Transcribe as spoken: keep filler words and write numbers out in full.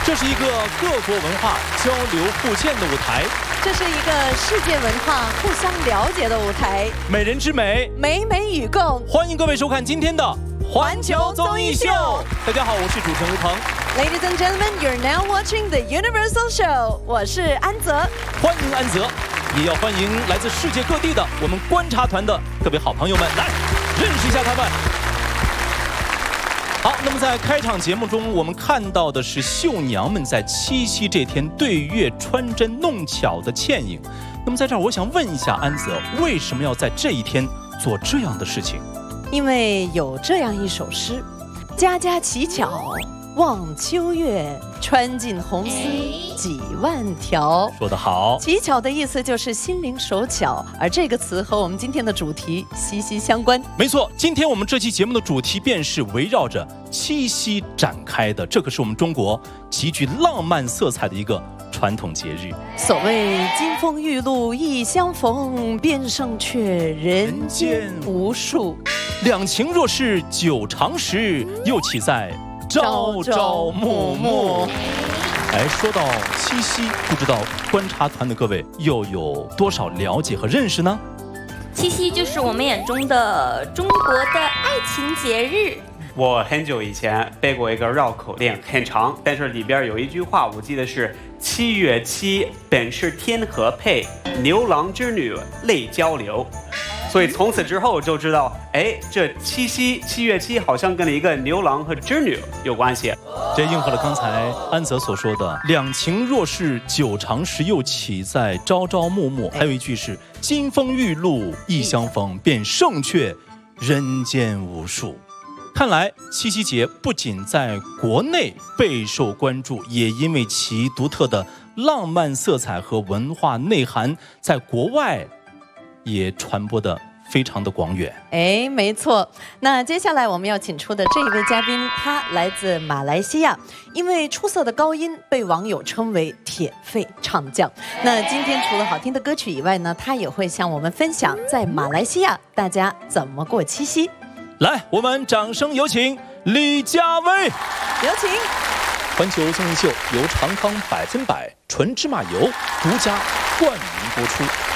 这是一个各国文化交流互鉴的舞台， 这是一个世界文化互相了解的舞台。 美人之美， 美美与共。 欢迎各位收看今天的环球综艺秀。大家好，我是主持人吴鹏。 Ladies and gentlemen, you're now watching the Universal Show。我是安泽， 欢迎安泽，也要欢迎来自世界各地的我们观察团的各位好朋友们，来认识一下他们。好，那么在开场节目中，我们看到的是绣娘们在七夕这天对月穿针弄巧的倩影。那么在这儿，我想问一下安泽，为什么要在这一天做这样的事情？ 因为有这样一首诗：家家乞巧望秋月，穿尽红丝几万条。 说得好， 乞巧的意思就是心灵手巧，而这个词和我们今天的主题息息相关。 没错，今天我们这期节目的主题便是围绕着七夕展开的，这可是我们中国极具浪漫色彩的一个传统节日。 所谓金风玉露一相逢，便胜却人间无数。 两情若是久长时，又岂在朝朝暮暮。哎，说到七夕，不知道观察团的各位又有多少了解和认识呢？ 七夕就是我们眼中的中国的爱情节日。 我很久以前背过一个绕口令，很长，但是里边有一句话，我记得是七月七，本是天河配，牛郎织女泪交流。所以从此之后就知道，哎，这七夕七月七好像跟一个牛郎和织女有关系。 这应和了刚才安泽所说的两情若是久长时，又岂在朝朝暮暮。还有一句是金风玉露一相逢，便胜却人间无数。看来七夕节不仅在国内备受关注，也因为其独特的浪漫色彩和文化内涵，在国外也传播的非常的广远。 哎，没错。那接下来我们要请出的这一位嘉宾，他来自马来西亚，因为出色的高音被网友称为铁肺唱将。那今天除了好听的歌曲以外呢，他也会向我们分享在马来西亚大家怎么过七夕。 来，我们掌声有请李佳薇。 有请。 环球综艺秀由长康百分百纯芝麻油独家冠名播出。